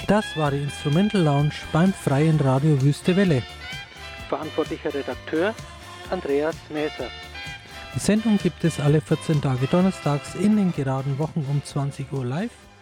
Das war die Instrumental Lounge beim Freien Radio Wüste Welle. Verantwortlicher Redakteur Andreas Näser. Die Sendung gibt es alle 14 Tage donnerstags in den geraden Wochen um 20 Uhr live